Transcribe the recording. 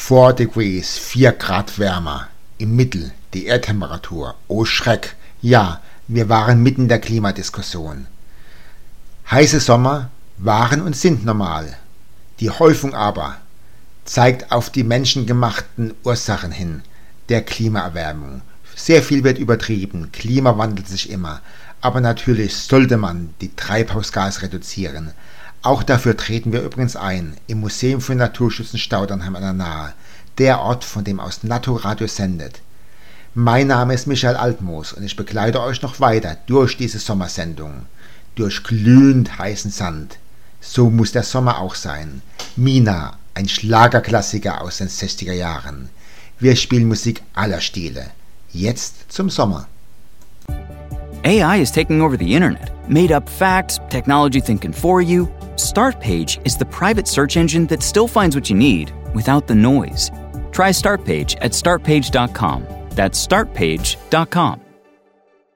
4 degrees, 4 Grad wärmer. Im Mittel die Erdtemperatur. Oh Schreck! Ja, wir waren mitten in der Klimadiskussion. Heiße Sommer waren und sind normal. Die Häufung aber zeigt auf die menschengemachten Ursachen hin der Klimaerwärmung. Sehr viel wird übertrieben, Klima wandelt sich immer, aber natürlich sollte man die Treibhausgase reduzieren. Auch dafür treten wir übrigens ein, im Museum für Naturschutz in Staudernheim an der Nahe, der Ort, von dem aus Naturadio sendet. Mein Name ist Michael Altmoos und ich begleite euch noch weiter durch diese Sommersendung, durch glühend heißen Sand. So muss der Sommer auch sein. Mina, ein Schlagerklassiker aus den 60er Jahren. Wir spielen Musik aller Stile. Jetzt zum Sommer. AI is taking over the internet. Made up facts, technology thinking for you. Startpage is the private search engine that still finds what you need without the noise. Try Startpage at startpage.com. That's startpage.com.